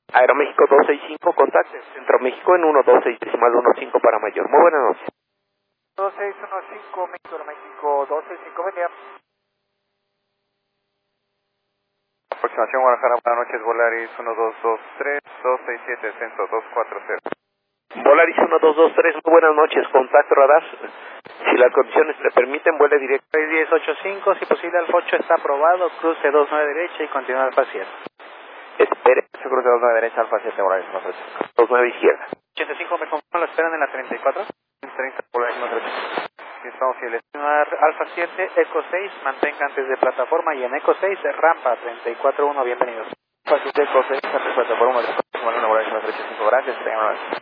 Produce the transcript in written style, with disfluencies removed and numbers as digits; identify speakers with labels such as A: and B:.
A: Aeroméxico 265, contacte Centro México en 126.15 para mayor. Muy buenas noches.
B: 2615, México 265, buen día.
C: Aproximación Guadalajara, buenas noches, Volaris 1223, 267, centro 240.
A: Volaris 1223, muy buenas noches, contacto radar. Si las condiciones le permiten, vuele directo.
B: 6185, si posible Alfa 8 está aprobado, cruce 29 derecha y continúa Alfa 7.
A: Espere,
C: Cruce 29 derecha, Alfa 7, Volaris 138.
A: 29 izquierda.
B: 85, me confirman, lo esperan en la 34.
C: 30, Volaris 138. Sí, estamos fieles.
B: Alfa 7, Eco 6, mantenga antes de plataforma y en Eco 6, rampa 341, bienvenidos.
C: Alfa 7, Eco 6, antes de plataforma, Volaris 138. Gracias, tengan una